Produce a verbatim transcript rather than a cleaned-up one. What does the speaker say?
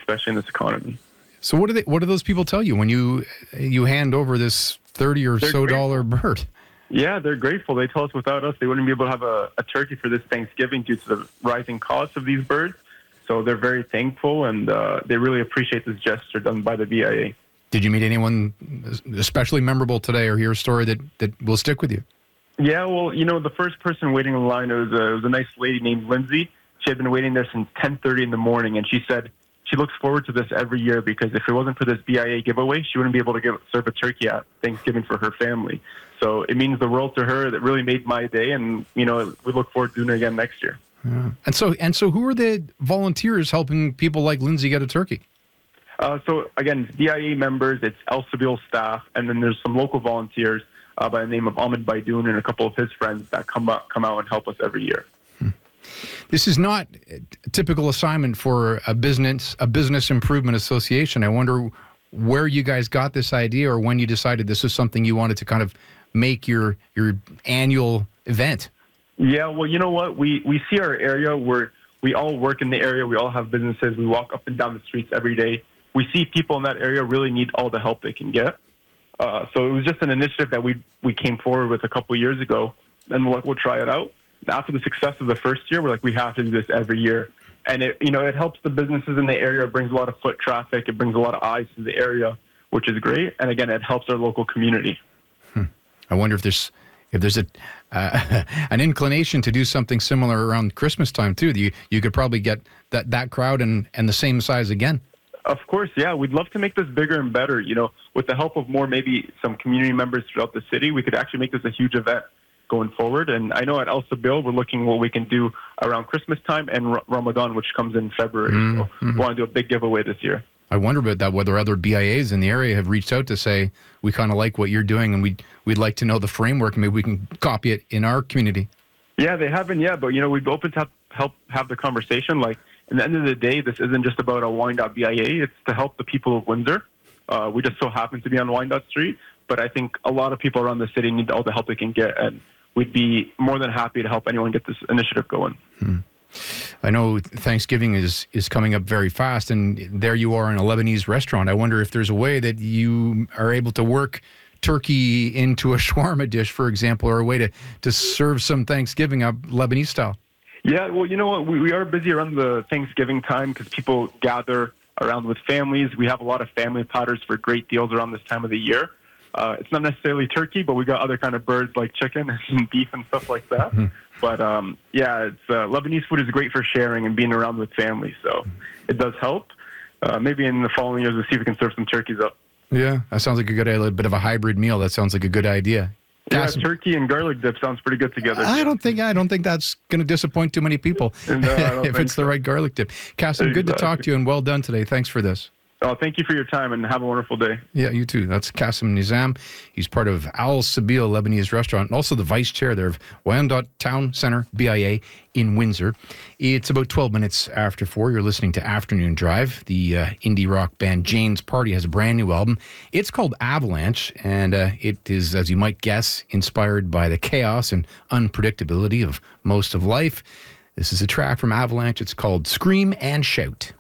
especially in this economy. So what do they? What do those people tell you when you you hand over this thirty or They're so grateful. dollar bird? Yeah, they're grateful. They tell us without us, they wouldn't be able to have a, a turkey for this Thanksgiving due to the rising cost of these birds. So they're very thankful, and uh, they really appreciate this gesture done by the B I A. Did you meet anyone especially memorable today, or hear a story that, that will stick with you? Yeah, well, you know, the first person waiting in line, it was a, it was a nice lady named Lindsay. She had been waiting there since ten thirty in the morning, and she said she looks forward to this every year because if it wasn't for this B I A giveaway, she wouldn't be able to give, serve a turkey at Thanksgiving for her family. So it means the world to her. That really made my day, and, you know, we look forward to doing it again next year. Yeah. And so, and so, who are the volunteers helping people like Lindsay get a turkey? Uh, so, again, it's D I A members, it's El Sabil staff, and then there's some local volunteers uh, by the name of Ahmed Baidoun and a couple of his friends that come out, come out and help us every year. Hmm. This is not a typical assignment for a business, a business improvement association. I wonder where you guys got this idea, or when you decided this is something you wanted to kind of make your your annual event. Yeah, well, you know what? We we see our area where we all work in the area. We all have businesses. We walk up and down the streets every day. We see people in that area really need all the help they can get. Uh, so it was just an initiative that we we came forward with a couple of years ago, and we'll, we'll try it out. After the success of the first year, we're like, we have to do this every year. And it, you know, it helps the businesses in the area. It brings a lot of foot traffic. It brings a lot of eyes to the area, which is great. And again, it helps our local community. Hmm. I wonder if there's if there's a uh, an inclination to do something similar around Christmas time too. You you could probably get that, that crowd and, and the same size again. Of course, yeah. We'd love to make this bigger and better. You know, with the help of more maybe some community members throughout the city, we could actually make this a huge event going forward. And I know at El Sabil, we're looking what we can do around Christmas time and R- Ramadan, which comes in February. Mm-hmm. So we want to do a big giveaway this year. I wonder about that, whether other B I As in the area have reached out to say, we kind of like what you're doing and we'd, we'd like to know the framework and maybe we can copy it in our community. Yeah, they haven't yet, but, you know, we'd be open to have, help have the conversation. Like, at the end of the day, this isn't just about a Wyandotte B I A. It's to help the people of Windsor. Uh, we just so happen to be on Wyandotte Street, but I think a lot of people around the city need all the help they can get, and we'd be more than happy to help anyone get this initiative going. Hmm. I know Thanksgiving is, is coming up very fast, and there you are in a Lebanese restaurant. I wonder if there's a way that you are able to work turkey into a shawarma dish, for example, or a way to, to serve some Thanksgiving up Lebanese style. Yeah, well, you know what? We, we are busy around the Thanksgiving time because people gather around with families. We have a lot of family platters for great deals around this time of the year. Uh, it's not necessarily turkey, but we got other kind of birds like chicken and beef and stuff like that. Mm-hmm. But um, yeah, it's, uh, Lebanese food is great for sharing and being around with family, so it does help. Uh, maybe in the following years, we'll see if we can serve some turkeys up. Yeah, that sounds like a good idea. A little bit of a hybrid meal. That sounds like a good idea. Yeah, Cassim, turkey and garlic dip sounds pretty good together. I don't think I don't think that's going to disappoint too many people. No, if it's so. The right garlic dip. Cassim, exactly. Good to talk to you and well done today. Thanks for this. Oh, thank you for your time and have a wonderful day. Yeah, you too. That's Cassim Nizam. He's part of Al Sabil Lebanese Restaurant and also the vice chair there of Wyandotte Town Centre B I A in Windsor. It's about twelve minutes after four. You're listening to Afternoon Drive. The uh, indie rock band Jane's Party has a brand new album. It's called Avalanche, and uh, it is, as you might guess, inspired by the chaos and unpredictability of most of life. This is a track from Avalanche. It's called Scream and Shout.